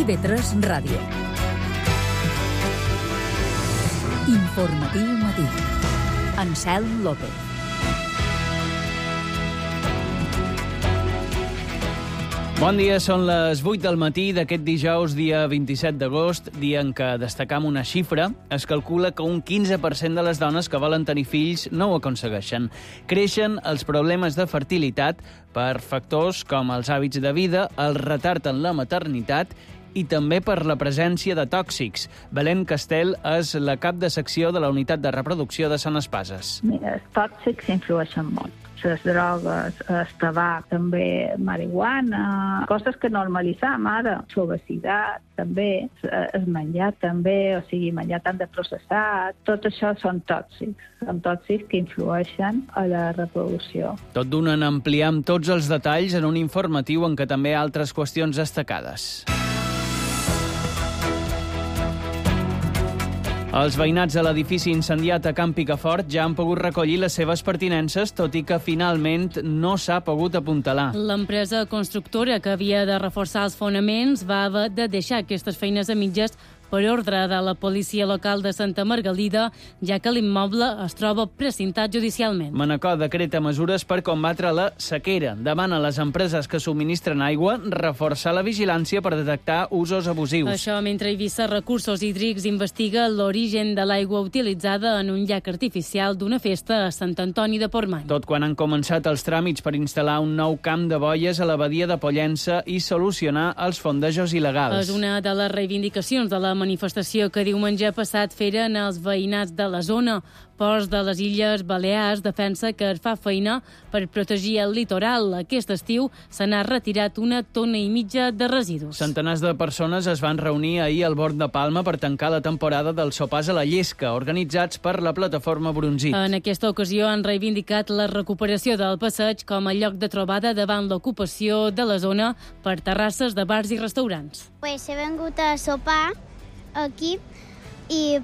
TV3 Ràdio. Informatiu matí. Anselm López. Bon dia, són les 8 del matí d'aquest dijous, dia 27 d'agost, dia en què destacam una xifra. Es calcula que un 15% de les dones que volen tenir fills no ho aconsegueixen. Creixen els problemes de fertilitat per factors com els hàbits de vida, el retard en la maternitat i també per la presència de tòxics. Belén Castel és la cap de secció de la Unitat de Reproducció de Sant Espases. Mira, els tòxics influeixen molt. Les drogues, el tabac, també marihuana, coses que normalitzam ara, l'obesitat també, el menjar també, o sigui, menjar tant de processat, tot això són tòxics que influeixen a la reproducció. Tot d'una en ampliam tots els detalls en un informatiu en què també altres qüestions destacades. Els veïnats de l'edifici incendiat a Can Picafort ja han pogut recollir les seves pertinences, tot i que finalment no s'ha pogut apuntalar. L'empresa constructora que havia de reforçar els fonaments va haver de deixar aquestes feines a mitges per ordre de la policia local de Santa Margalida, ja que l'immoble es troba precintat judicialment. Manacor decreta mesures per combatre la sequera. Demana a les empreses que subministren aigua reforçar la vigilància per detectar usos abusius. Això mentre Eivissa Recursos Hídrics investiga l'origen de l'aigua utilitzada en un llac artificial d'una festa a Sant Antoni de Portmany. Tot quan han començat els tràmits per instal·lar un nou camp de boies a la badia de Pollença i solucionar els fondejos il·legals. És una de les reivindicacions de la manifestació que diumenge passat feren els veïnats de la zona. Ports de les Illes Balears defensa que es fa feina per protegir el litoral. Aquest estiu se n'ha retirat 1,5 tones de residus. Centenars de persones es van reunir ahir al Born de Palma per tancar la temporada dels sopars a la Llesca, organitzats per la plataforma Brunzit. En aquesta ocasió han reivindicat la recuperació del passeig com a lloc de trobada davant l'ocupació de la zona per terrasses de bars i restaurants. He vengut a sopar aquí i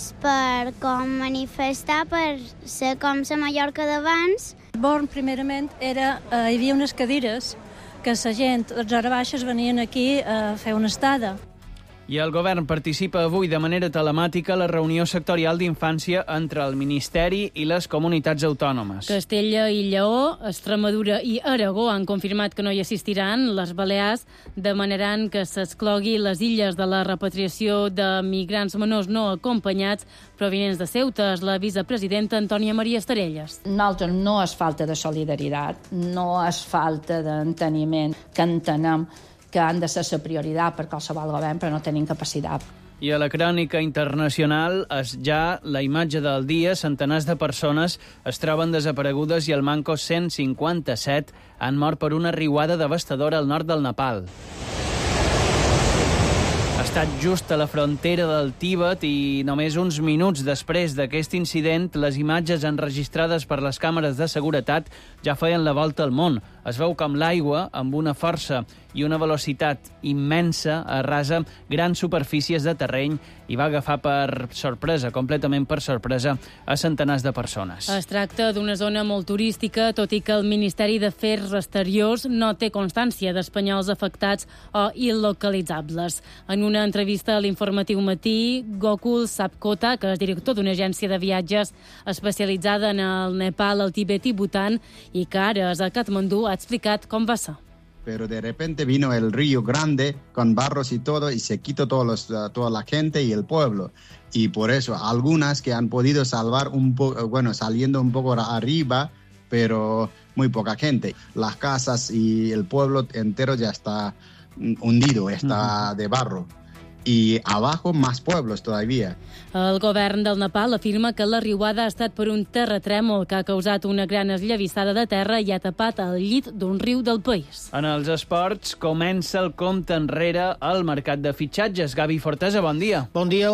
per manifestar per ser com la Mallorca d'abans. Born, primerament, hi havia unes cadires que la gent, els hores baixes, venien aquí a fer una estada. I el govern participa avui de manera telemàtica a la reunió sectorial d'infància entre el Ministeri i les comunitats autònomes. Castella i Lleó, Extremadura i Aragó han confirmat que no hi assistiran. Les Balears demanaran que s'exclogui les illes de la repatriació de migrants menors no acompanyats provinents de Ceuta. És la vicepresidenta Antònia Maria Estarelles. Nosaltres no és falta de solidaritat, no és falta d'enteniment, que entenem que han de ser la prioritat per qualsevol govern, però no tenim capacitat. I a la crònica internacional és ja la imatge del dia. Centenars de persones es troben desaparegudes i al Manco 157 han mort per una riuada devastadora al nord del Nepal. Ha estat just a la frontera del Tíbet i només uns minuts després d'aquest incident, les imatges enregistrades per les càmeres de seguretat ja feien la volta al món. Es veu com l'aigua, amb una força i una velocitat immensa, arrasa grans superfícies de terreny i va agafar per sorpresa, completament per sorpresa, a centenars de persones. Es tracta d'una zona molt turística, tot i que el Ministeri d'Afers Exteriors no té constància d'espanyols afectats o il·localitzables. En una entrevista a l'Informatiu Matí, Gokul Sapkota, que és director d'una agència de viatges especialitzada en el Nepal, el Tibet i Bhutan, i que ara és a Katmandú, ha explicat com va ser. Pero de repente vino el río grande con barros y todo y se quitó toda la gente y el pueblo. Y por eso algunas que han podido salvar un poco, saliendo un poco arriba, pero muy poca gente. Las casas y el pueblo entero ya está hundido, está de barro. I abajo más pueblos todavía. El govern del Nepal afirma que la riuada ha estat per un terratrèmol que ha causat una gran esllavissada de terra i ha tapat el llit d'un riu del país. En els esports comença el compte enrere al mercat de fitxatges. Gavi Fortesa, bon dia. Bon dia.